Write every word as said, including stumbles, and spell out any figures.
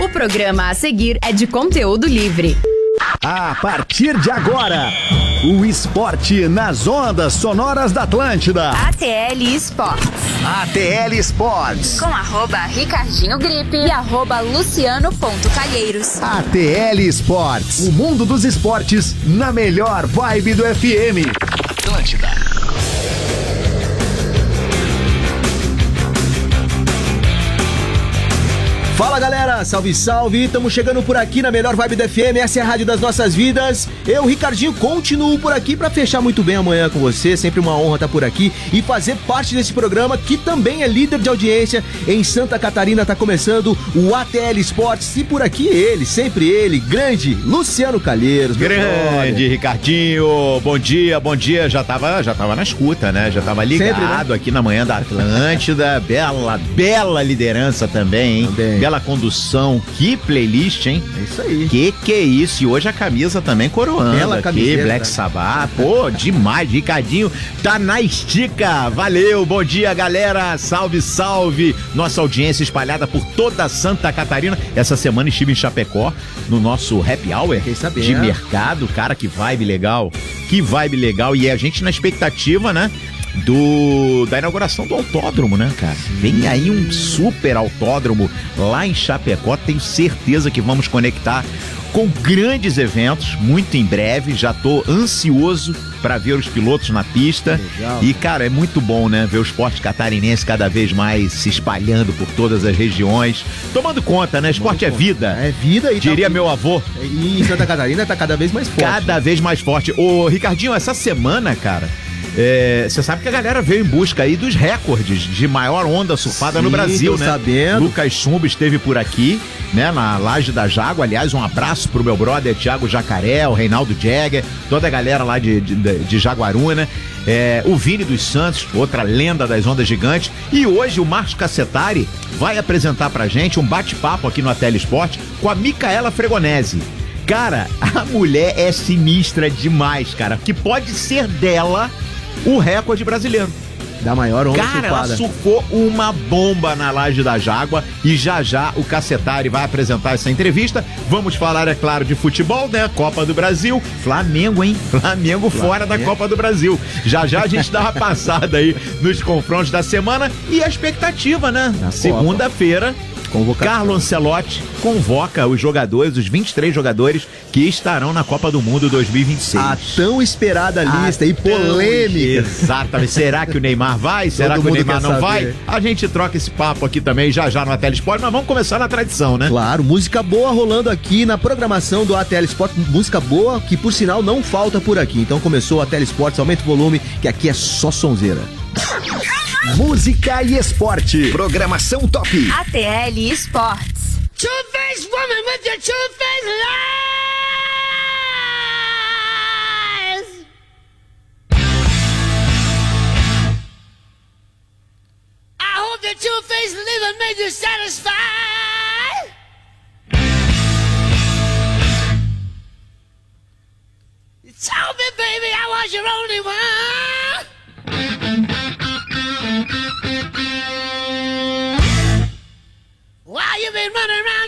O programa a seguir é de conteúdo livre. A partir de agora, o esporte nas ondas sonoras da Atlântida. A T L Esportes. A T L Esportes. Com arroba Ricardinho Gripe e arroba Luciano ponto Calheiros. A T L Esportes. O mundo dos esportes na melhor vibe do F M. Atlântida. Fala galera, salve salve, estamos chegando por aqui na melhor vibe da F M, essa é a rádio das nossas vidas. Eu, Ricardinho, continuo por aqui pra fechar muito bem amanhã com você, sempre uma honra estar por aqui e fazer parte desse programa que também é líder de audiência em Santa Catarina. Tá começando o A T L Esportes e por aqui ele, sempre ele, grande Luciano Calheiros. Grande Ricardinho, bom dia, bom dia, já tava, já tava na escuta, né, já tava ligado sempre, né? Aqui na manhã da Atlântida, bela, bela liderança também, hein? Também. Bela condução, que playlist, hein? É isso aí. Que que é isso? E hoje a camisa também coroando. Bela camiseta. Black Sabbath, pô, demais. Ricardinho tá na estica. Valeu, bom dia, galera. Salve, salve. Nossa audiência espalhada por toda Santa Catarina. Essa semana estive em Chapecó, no nosso happy hour de mercado. Cara, que vibe legal. Que vibe legal. E a gente na expectativa, né? Do, da inauguração do autódromo, né, cara? Vem aí um super autódromo lá em Chapecó, tenho certeza que vamos conectar com grandes eventos, muito em breve, já tô ansioso para ver os pilotos na pista. Legal. E, cara, é muito bom, né, ver o esporte catarinense cada vez mais se espalhando por todas as regiões, tomando conta, né, esporte é vida. É vida e diria tá... meu avô. E em Santa Catarina tá cada vez mais forte. Cada né? vez mais forte. Ô, Ricardinho, essa semana, cara, você é, sabe que a galera veio em busca aí dos recordes de maior onda surfada. Sim, no Brasil, né? Sabendo. Lucas Sumbo esteve por aqui, né? Na Laje da Jaguar. Aliás, um abraço pro meu brother Thiago Jacaré, o Reinaldo Jagger, toda a galera lá de, de, de Jaguaruna. É, o Vini dos Santos, outra lenda das ondas gigantes. E hoje o Marcos Cassetari vai apresentar pra gente um bate-papo aqui no A T L Esporte com a Micaela Fregonese. Cara, a mulher é sinistra demais, cara. Que pode ser dela o recorde brasileiro. Da maior onda Cara, surfada. ela surfou uma bomba na Laje da Jaguar e já já o Cassetari vai apresentar essa entrevista. Vamos falar, é claro, de futebol, né? Copa do Brasil. Flamengo, hein? Flamengo, Flamengo fora da Copa do Brasil. Já já a gente dá uma passada aí nos confrontos da semana e a expectativa, né? Na segunda-feira, Carlo Ancelotti convoca os jogadores, os vinte e três jogadores que estarão na Copa do Mundo dois mil e vinte e seis. A tão esperada lista a e polêmica. Exatamente. Será que o Neymar vai? Será Todo que o Neymar não saber. vai? A gente troca esse papo aqui também já já no A T L Sport, mas vamos começar na tradição, né? Claro, música boa rolando aqui na programação do A T L Sport, música boa que por sinal não falta por aqui. Então começou o A T L Sport, aumenta o volume que aqui é só sonzeira. Música e esporte. Programação top. A T L Esportes. Two-faced woman with your two-faced lies. I hope the two-faced living made you satisfied. You told me, baby, I was your only one. Why you been running around